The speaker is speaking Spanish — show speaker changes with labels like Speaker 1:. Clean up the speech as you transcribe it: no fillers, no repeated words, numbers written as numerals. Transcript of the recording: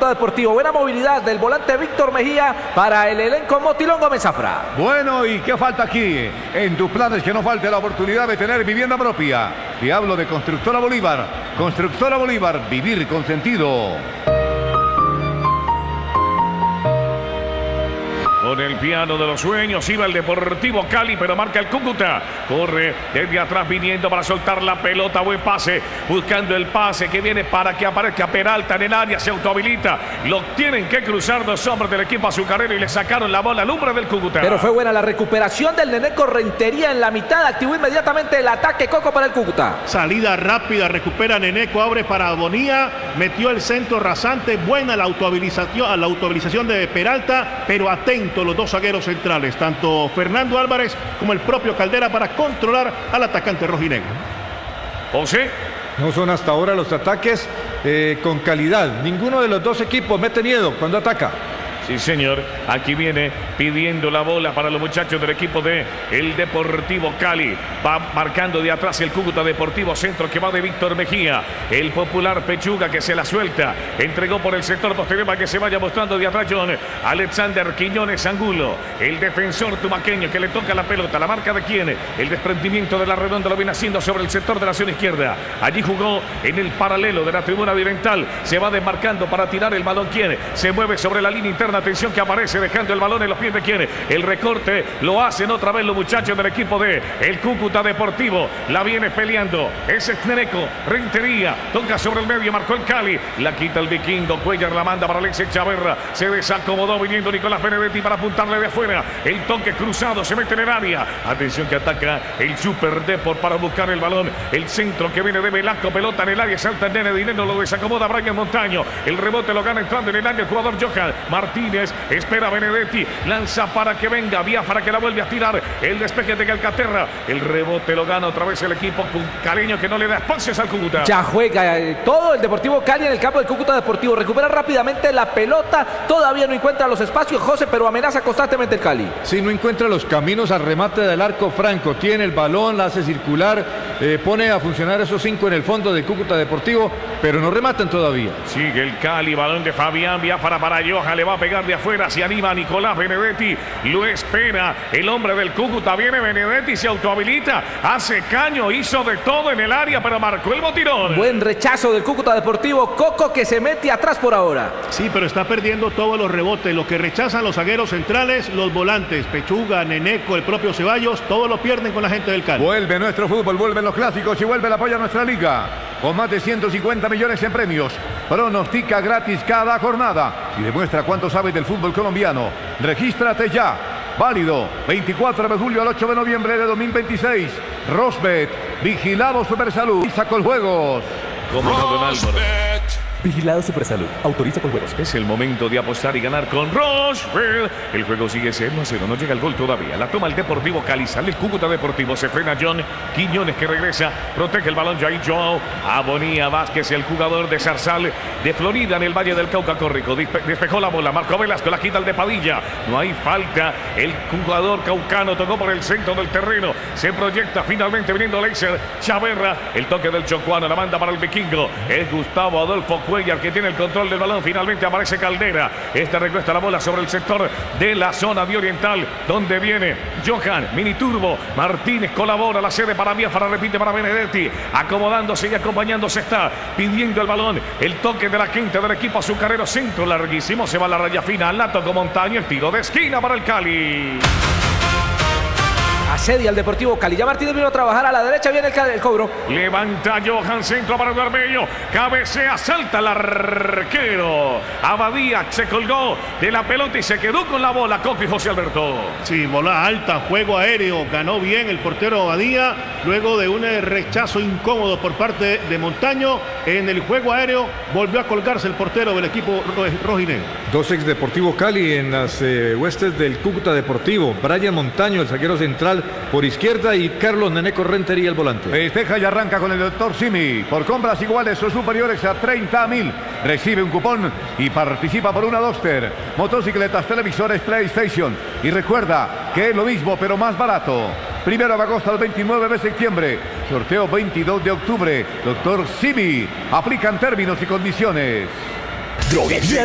Speaker 1: Cúcuta Deportivo. Buena movilidad del volante Víctor Mejía para el elenco Motilón Gómez Zafra.
Speaker 2: Bueno, ¿y qué falta aquí? En tus planes que no falte la oportunidad de tener vivienda propia. Te hablo de Constructora Bolívar. Constructora Bolívar, vivir con sentido.
Speaker 3: Con el piano de los sueños iba el Deportivo Cali, pero marca el Cúcuta. Corre desde atrás viniendo para soltar la pelota. Buen pase, buscando el pase que viene para que aparezca Peralta en el área. Se autohabilita. Lo tienen que cruzar dos hombres del equipo azucarero y le sacaron la bola al hombre del Cúcuta.
Speaker 1: Pero fue buena la recuperación del Neneco Rentería en la mitad. Activó inmediatamente el ataque Coco para el Cúcuta.
Speaker 4: Salida rápida, recupera Neneco, abre para Bonilla. Metió el centro rasante. Buena la autovilización de Peralta, pero atento los dos zagueros centrales, tanto Fernando Álvarez como el propio Caldera, para controlar al atacante rojinegro.
Speaker 3: José.
Speaker 5: No son hasta ahora los ataques con calidad. Ninguno de los dos equipos mete miedo cuando ataca.
Speaker 3: Sí, señor. Aquí viene pidiendo la bola para los muchachos del equipo de el Deportivo Cali. Va marcando de atrás el Cúcuta Deportivo, centro que va de Víctor Mejía. El popular Pechuga que se la suelta. Entregó por el sector posterior para que se vaya mostrando de atrás John Alexander Quiñones Angulo. El defensor tumaqueño que le toca la pelota. ¿La marca de quién? El desprendimiento de la redonda lo viene haciendo sobre el sector de la zona izquierda. Allí jugó en el paralelo de la tribuna oriental. Se va desmarcando para tirar el balón. ¿Quién? Se mueve sobre la línea interna. Atención que aparece dejando el balón en los pies de quién. El recorte lo hacen otra vez los muchachos del equipo de el Cúcuta Deportivo. La viene peleando. Ese es Neneco Rentería. Toca sobre el medio. Marcó el Cali. La quita el vikingo. Cuellar la manda para Alexis Chaverra. Se desacomodó viniendo Nicolás Benedetti para apuntarle de afuera. El toque cruzado. Se mete en el área. Atención que ataca el Super Deport para buscar el balón. El centro que viene de Velasco. Pelota en el área. Salta el nene Dinero. Lo desacomoda Brian Montaño. El rebote lo gana entrando en el área el jugador Johan Martínez. Espera Benedetti, lanza para que venga Biafara, que la vuelve a tirar. El despeje de Calcaterra, el rebote lo gana otra vez el equipo caleño, que no le da espacios al Cúcuta.
Speaker 1: Ya juega todo el Deportivo Cali en el campo del Cúcuta Deportivo. Recupera rápidamente la pelota. Todavía no encuentra los espacios, José, pero amenaza constantemente el Cali.
Speaker 5: Si no encuentra los caminos al remate del arco franco, tiene el balón, la hace circular, pone a funcionar esos 5 en el fondo del Cúcuta Deportivo, pero no rematan todavía.
Speaker 3: Sigue el Cali, balón de Fabián Biafara para Johan, le va a pegar de afuera, se anima Nicolás Benedetti, lo espera el hombre del Cúcuta, viene Benedetti, se autohabilita, hace caño, hizo de todo en el área, pero marcó el botirón.
Speaker 1: Buen rechazo del Cúcuta Deportivo, Coco que se mete atrás por ahora.
Speaker 4: Sí, pero está perdiendo todos los rebotes, lo que rechazan los zagueros centrales, los volantes, Pechuga, Neneco, el propio Ceballos, todos lo pierden con la gente del Cali.
Speaker 2: Vuelve nuestro fútbol, vuelven los clásicos y vuelve el apoyo a nuestra liga. Con más de 150 millones en premios. Pronostica gratis cada jornada y demuestra cuánto sabes del fútbol colombiano. Regístrate ya. Válido 24 de julio al 8 de noviembre de 2026. Rosbet, vigilado Supersalud. Y sacó el juegos.
Speaker 3: Como Don Álvaro.
Speaker 6: Vigilado Supersalud. Autoriza con juegos.
Speaker 3: Es el momento de apostar y ganar con Rochefort. El juego sigue 0-0. No llega el gol todavía. La toma el Deportivo Cali. Sale el Cúcuta Deportivo. Se frena John Quiñones, que regresa. Protege el balón Jair Joao. Abonía Vázquez, el jugador de Zarzal de Florida en el Valle del Cauca Córrico. Despejó la bola. Marcó Velasco. La quita el de Padilla. No hay falta. El jugador caucano tocó por el centro del terreno. Se proyecta finalmente viniendo Leiser Chaverra. El toque del chocuano. La manda para el vikingo. Es Gustavo Adolfo Cuellar, que tiene el control del balón. Finalmente aparece Caldera. Este recuesta la bola sobre el sector de la zona de oriental, donde viene Johan Miniturbo Martínez. Colabora la sede para Biafara, repite para Benedetti, acomodándose y acompañándose, está pidiendo el balón. El toque de la quinta del equipo azucarero, centro larguísimo, se va a la raya fina, la tocó Montaño, el tiro de esquina para el Cali.
Speaker 1: Asedia al Deportivo Cali. Ya Martínez vino a trabajar a la derecha. Viene el cobro.
Speaker 3: Levanta Johan, centro para Arbello. Cabecea, salta el arquero. Abadía se colgó de la pelota y se quedó con la bola. Coco y José Alberto.
Speaker 4: Sí, bola alta, juego aéreo. Ganó bien el portero Abadía. Luego de un rechazo incómodo por parte de Montaño. En el juego aéreo volvió a colgarse el portero del equipo rojinegro.
Speaker 5: Dos ex Deportivo Cali en las huestes del Cúcuta Deportivo. Brian Montaño, el zaguero central, por izquierda, y Carlos Neneco Rentería, el volante.
Speaker 2: Festeja y arranca con el Dr. Simi. Por compras iguales o superiores a 30.000. Recibe un cupón y participa por una Duster, motocicletas, televisores, PlayStation. Y recuerda que es lo mismo pero más barato. 1 de agosto al 29 de septiembre. Sorteo 22 de octubre. Dr. Simi. Aplican términos y condiciones.
Speaker 6: Droguería